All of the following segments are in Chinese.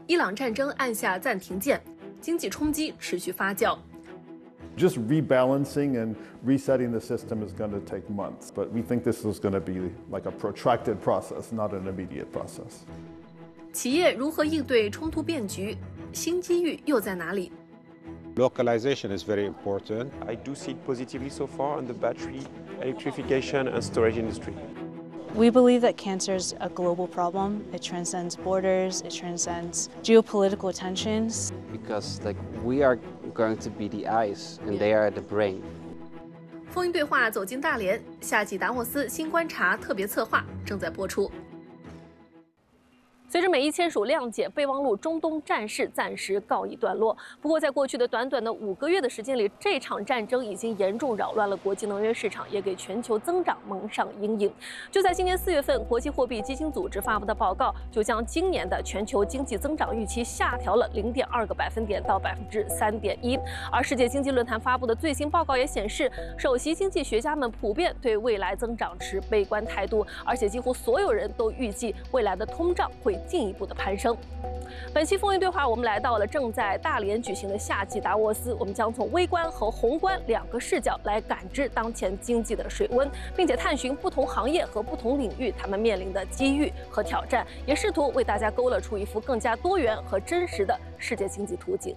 伊朗战争按下暂停键，经济冲击持续发酵。 Just rebalancing and resetting the system is going to take months, but we think this is going to be like a protracted process, not an immediate process. 企业如何应对冲突变局？新机遇又在哪里？ Localization is very important. I do see it positively so far on the battery, electrification and storage industry. We believe that cancer is a global problem. It transcends borders, it transcends geopolitical tensions. Because we are going to be the eyes and they are the brain. 风云对话走进大连，夏季达沃斯新观察特别策划正在播出。随着美伊签署谅解，备忘录中东战事暂时告一段落。不过，在过去的短短的5个月的时间里，这场战争已经严重扰乱了国际能源市场，也给全球增长蒙上阴影。就在今年4月份，国际货币基金组织发布的报告就将今年的全球经济增长预期下调了0.2个百分点到3.1%。而世界经济论坛发布的最新报告也显示，首席经济学家们普遍对未来增长持悲观态度，而且几乎所有人都预计未来的通胀会进一步的攀升。本期风云对话，我们来到了正在大连举行的夏季达沃斯，我们将从微观和宏观2个视角来感知当前经济的水温，并且探寻不同行业和不同领域他们面临的机遇和挑战，也试图为大家勾勒出一幅更加多元和真实的世界经济图景。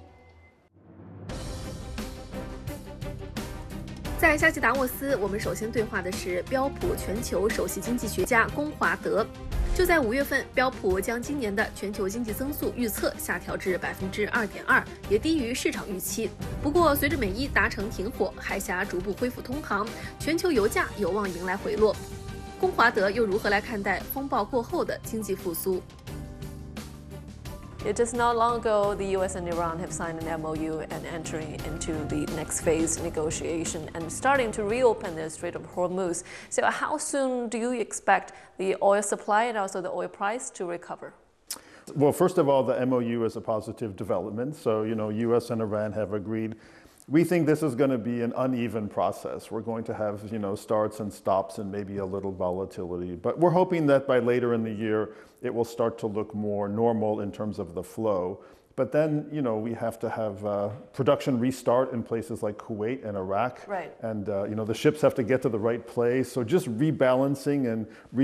在夏季达沃斯，我们首先对话的是标普全球首席经济学家龚华德。就在5月份，标普将今年的全球经济增速预测下调至2.2%，也低于市场预期。不过，随着美伊达成停火，海峡逐步恢复通航，全球油价有望迎来回落。龚华德又如何来看待风暴过后的经济复苏？ It is not long ago the US and Iran have signed an MOU and entering into the next phase negotiation and starting to reopen the Strait of Hormuz. So how soon do you expect the oil supply and also the oil price to recover? Well, first of all, the MOU is a positive development. So, US and Iran have agreed. We think this is going to be an uneven process. We're going to have, starts and stops and maybe a little volatility. But we're hoping that by later in the year, it will start to look more normal in terms of the flow. But then, we have to have production restart in places like Kuwait and Iraq. Right. And, the ships have to get to the right place. So just rebalancing and